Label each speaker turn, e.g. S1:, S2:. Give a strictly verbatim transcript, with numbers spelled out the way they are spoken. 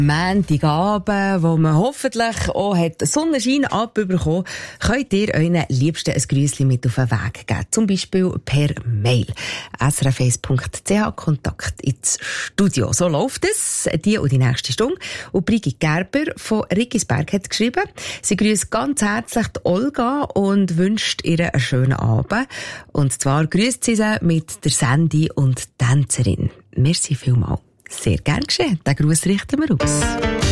S1: Montagabend, wo man hoffentlich auch hat Sonnenschein abbekommen, könnt ihr euren Liebsten ein Grüßchen mit auf den Weg geben. Zum Beispiel per Mail. s r f eins punkt c h Kontakt ins Studio. So läuft es. Die und die nächste Stunde. Und Brigitte Gerber von Riggisberg hat geschrieben, sie grüßt ganz herzlich die Olga und wünscht ihr einen schönen Abend. Und zwar grüßt sie sie mit der Sandy und Tänzerin. Merci vielmals. Sehr gern geschehen. Den Gruß richten wir aus.